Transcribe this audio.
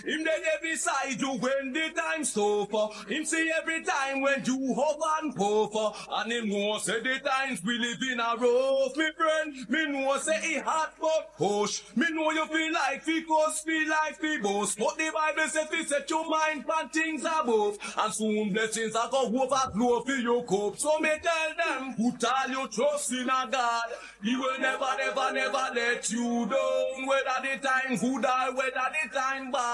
Him there beside you when the time's tough. Him see every time when you hug and puff. And him know say the times we live in a rough, me friend. Me know say he hot but hush. Me know you feel like fi cuss, feel like fi boast. But the Bible say fi set your mind on things above. And soon blessings are go overflow for your cup. So me tell them, put all your trust in a God. He will never, never, never let you down. Whether the time good or whether the time bad.